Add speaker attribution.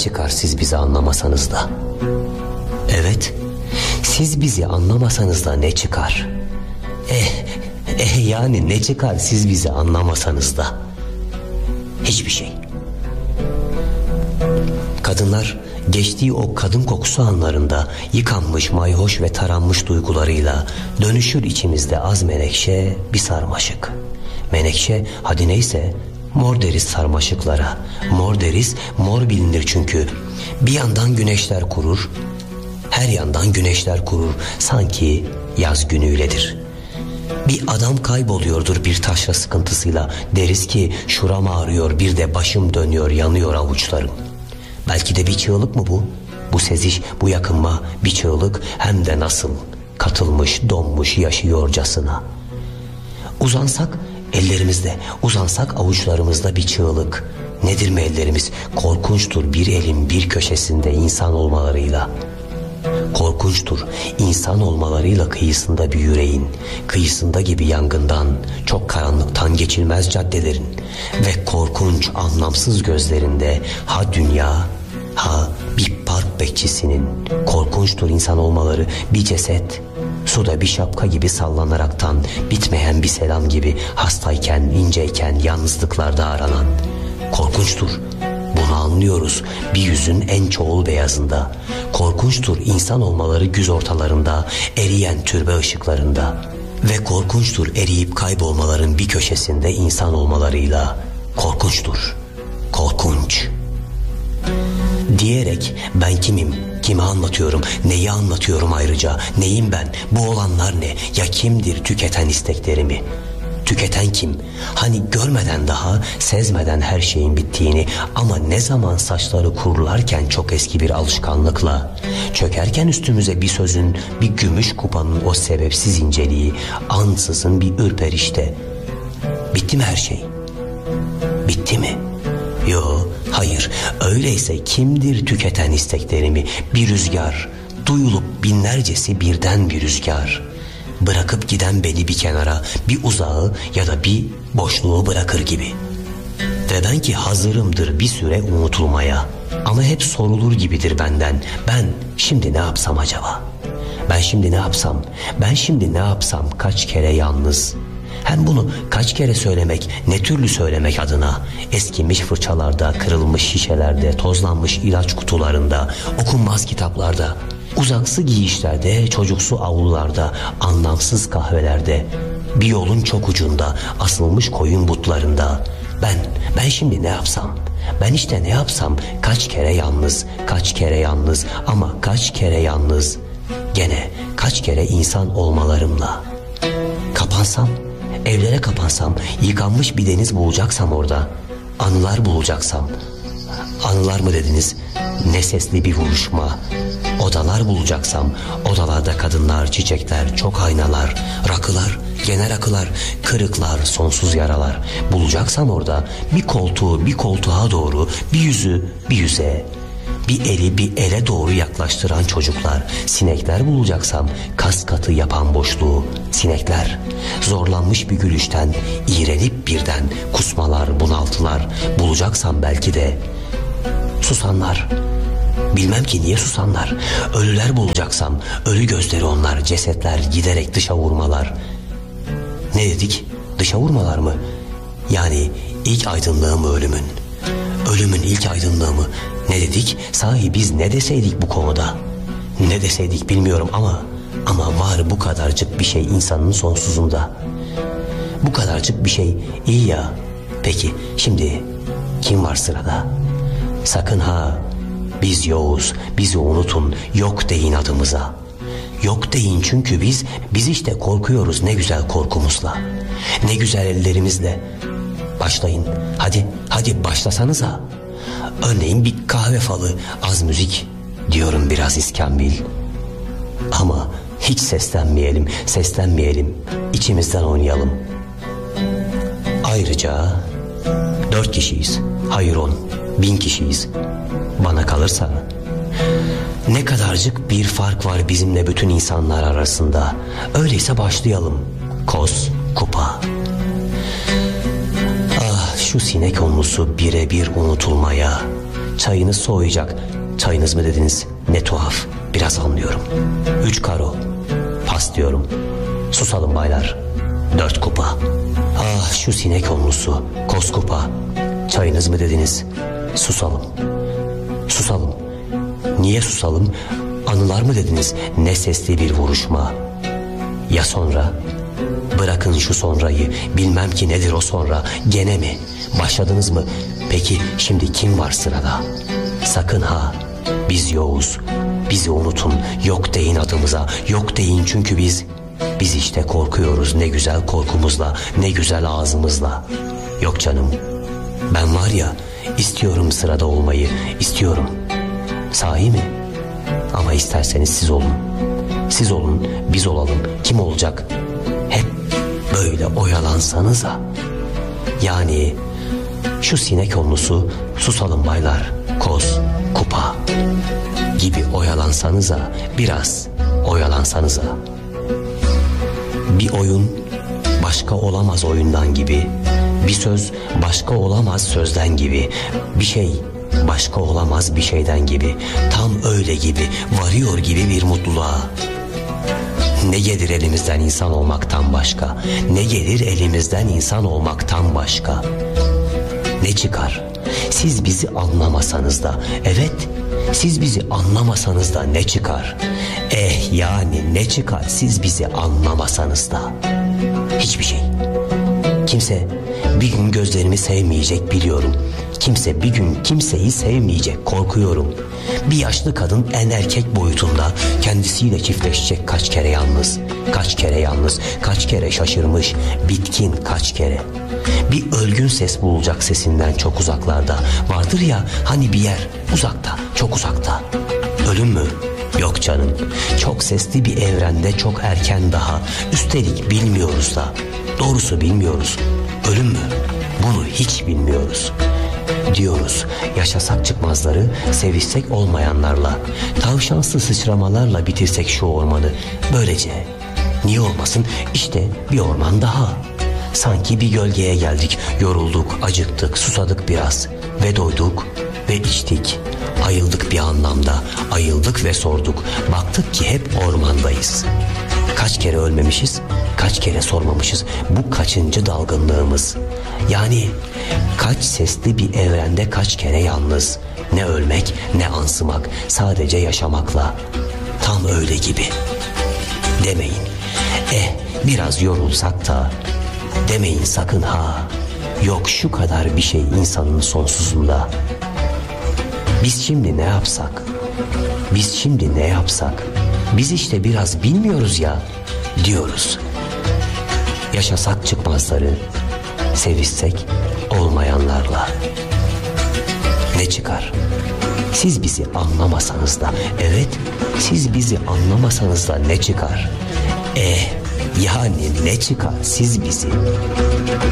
Speaker 1: çıkar siz bizi anlamasanız da? Evet, siz bizi anlamasanız da ne çıkar? Yani ne çıkar siz bizi anlamasanız da? Hiçbir şey. Kadınlar geçtiği o kadın kokusu anlarında yıkanmış, mayhoş ve taranmış duygularıyla dönüşür içimizde az menekşe bir sarmaşık. Menekşe hadi neyse, mor deriz sarmaşıklara. Mor deriz, mor bilinir çünkü. Bir yandan güneşler kurur, her yandan güneşler kurur. Sanki yaz günüyledir. Bir adam kayboluyordur bir taşra sıkıntısıyla. Deriz ki şuram ağrıyor, bir de başım dönüyor, yanıyor avuçlarım. Belki de bir çığlık mı bu? Bu seziş, bu yakınma bir çığlık, hem de nasıl katılmış, donmuş, yaşıyorcasına. Uzansak ellerimizde, uzansak avuçlarımızda bir çığlık. Nedir mi ellerimiz? Korkunçtur bir elin bir köşesinde insan olmalarıyla. Korkunçtur insan olmalarıyla kıyısında bir yüreğin, kıyısında gibi yangından, çok karanlıktan geçilmez caddelerin ve korkunç anlamsız gözlerinde ha dünya, ha bir park bekçisinin. Korkunçtur insan olmaları bir ceset, suda bir şapka gibi sallanaraktan, bitmeyen bir selam gibi hastayken, inceyken yalnızlıklarda aranan. Korkunçtur. Bunu anlıyoruz bir yüzün en çoğul beyazında. Korkunçtur insan olmaları güz ortalarında, eriyen türbe ışıklarında. Ve korkunçtur eriyip kaybolmaların bir köşesinde insan olmalarıyla. Korkunçtur. Korkunç. Diyerek ben kimim, kime anlatıyorum, neyi anlatıyorum ayrıca, neyim ben, bu olanlar ne, ya kimdir tüketen isteklerimi? Tüketen kim? Hani görmeden daha, sezmeden her şeyin bittiğini, ama ne zaman saçları kurularken çok eski bir alışkanlıkla, çökerken üstümüze bir sözün, bir gümüş kupanın o sebepsiz inceliği, ansızın bir ürperişte. Bitti mi her şey? Bitti mi? Yo, hayır. Öyleyse kimdir tüketen isteklerimi? Bir rüzgar, duyulup binlercesi birden bir rüzgar. Bırakıp giden beni bir kenara, bir uzağı ya da bir boşluğu bırakır gibi. Ve ben ki hazırımdır bir süre unutulmaya. Ama hep sorulur gibidir benden. Ben şimdi ne yapsam acaba? Ben şimdi ne yapsam? Ben şimdi ne yapsam kaç kere yalnız? Hem bunu kaç kere söylemek, ne türlü söylemek adına? Eskimiş fırçalarda, kırılmış şişelerde, tozlanmış ilaç kutularında, okunmaz kitaplarda, uzaksı giyişlerde, çocuksu avlularda, anlamsız kahvelerde, bir yolun çok ucunda, asılmış koyun butlarında. Ben şimdi ne yapsam? Ben işte ne yapsam? Kaç kere yalnız, kaç kere yalnız, ama kaç kere yalnız. Gene kaç kere insan olmalarımla. Kapansam, evlere kapansam, yıkanmış bir deniz bulacaksam orada, anılar bulacaksam. Anılar mı dediniz? Ne sesli bir vuruşma. Odalar bulacaksam, odalarda kadınlar, çiçekler, çok aynalar, rakılar, gene rakılar, kırıklar, sonsuz yaralar. Bulacaksam orada bir koltuğu, bir koltuğa doğru, bir yüzü, bir yüze, bir eli bir ele doğru yaklaştıran çocuklar, sinekler bulacaksam, kas katı yapan boşluğu, sinekler, zorlanmış bir gülüşten, iğrenip birden kusmalar, bunaltılar, bulacaksam belki de susanlar. Bilmem ki niye susanlar. Ölüler bulacaksam, ölü gözleri onlar, cesetler, giderek dışa vurmalar. Ne dedik? Dışa vurmalar mı? Yani ilk aydınlığı mı ölümün? Ölümün ilk aydınlığı mı? Ne dedik? Sahi biz ne deseydik bu konuda? Ne deseydik bilmiyorum ama var bu kadarcık bir şey insanın sonsuzunda. Bu kadarcık bir şey iyi ya. Peki şimdi kim var sırada? Sakın ha, biz yoğuz, bizi unutun, yok deyin adımıza. Yok deyin çünkü biz işte korkuyoruz ne güzel korkumuzla. Ne güzel ellerimizle. Başlayın, hadi başlasanıza. Örneğin bir kahve falı, az müzik, diyorum biraz iskambil. Ama hiç seslenmeyelim, içimizden oynayalım. Ayrıca 4 kişiyiz, hayır 10, 1000 kişiyiz. Bana kalırsa ne kadarcık bir fark var bizimle bütün insanlar arasında. Öyleyse başlayalım. Kos, kupa. Ah şu sinek onlusu birebir unutulmaya. Çayınız soğuyacak. Çayınız mı dediniz? Ne tuhaf. Biraz anlıyorum. 3 karo. Pas diyorum. Susalım baylar. 4 kupa. Ah şu sinek omlusu. Koz kupa. Çayınız mı dediniz? Susalım. Susalım. Niye susalım? Anılar mı dediniz? Ne sesli bir vuruşma. Ya sonra? Bırakın şu sonrayı. Bilmem ki nedir o sonra. Gene mi? Başladınız mı? Peki şimdi kim var sırada? Sakın ha. Biz yoğuz. Bizi unutun. Yok deyin adımıza. Yok deyin çünkü biz işte korkuyoruz ne güzel korkumuzla, ne güzel ağzımızla. Yok canım. Ben var ya istiyorum sırada olmayı. İstiyorum. Sahi mi? Ama isterseniz siz olun. Siz olun, biz olalım. Kim olacak? Hep böyle oyalansanıza. Yani şu sinek omlusu susalım baylar. Koz, kupa gibi oyalansanıza. Biraz oyalansanıza. Bir oyun başka olamaz oyundan gibi. Bir söz başka olamaz sözden gibi. Bir şey başka olamaz bir şeyden gibi. Tam öyle gibi, varıyor gibi bir mutluluğa. Ne gelir elimizden insan olmaktan başka? Ne gelir elimizden insan olmaktan başka? Ne çıkar? Siz bizi anlamasanız da, evet, siz bizi anlamasanız da ne çıkar? Yani ne çıkar siz bizi anlamasanız da? Hiçbir şey. Kimse bir gün gözlerimi sevmeyecek biliyorum. Kimse bir gün kimseyi sevmeyecek korkuyorum. Bir yaşlı kadın en erkek boyutunda kendisiyle çiftleşecek kaç kere yalnız. Kaç kere yalnız, kaç kere şaşırmış, bitkin kaç kere. Bir ölgün ses bulacak sesinden çok uzaklarda. Vardır ya hani bir yer uzakta, çok uzakta. Ölüm mü? Yok canım. Çok sesli bir evrende çok erken daha. Üstelik bilmiyoruz da. Doğrusu bilmiyoruz. Ölüm mü? Bunu hiç bilmiyoruz. Diyoruz yaşasak çıkmazları, sevişsek olmayanlarla, tavşansı sıçramalarla bitirsek şu ormanı. Böylece niye olmasın işte bir orman daha. Sanki bir gölgeye geldik, yorulduk, acıktık, susadık biraz ve doyduk ve içtik. Ayıldık bir anlamda, ayıldık ve sorduk. Baktık ki hep ormandayız. Kaç kere ölmemişiz, kaç kere sormamışız. Bu kaçıncı dalgınlığımız? Yani kaç sesli bir evrende kaç kere yalnız. Ne ölmek ne ansımak, sadece yaşamakla. Tam öyle gibi. Demeyin. Biraz yorulsak da. Demeyin sakın ha. Yok şu kadar bir şey insanın sonsuzunda. Biz şimdi ne yapsak? Biz şimdi ne yapsak? Biz işte biraz bilmiyoruz ya diyoruz. Yaşasak çıkmazları, sevişsek olmayanlarla. Ne çıkar? Siz bizi anlamasanız da, evet, siz bizi anlamasanız da ne çıkar? Yani ne çıkar siz bizi